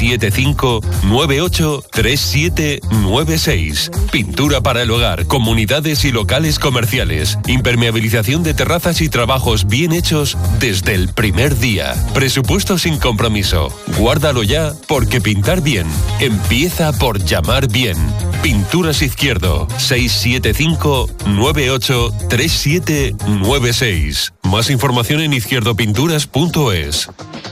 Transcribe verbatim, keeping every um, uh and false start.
siete cinco, nueve ocho tres siete nueve seis. Pintura para el hogar, comunidades y locales comerciales. Impermeabilización de terrazas y trabajos bien hechos desde el primer día. Presupuesto sin compromiso. Guárdalo ya, porque pintar bien empieza por llamar bien. Pinturas Izquierdo, seis siete cinco, nueve ocho tres siete nueve seis. Más información en izquierdopinturas punto es.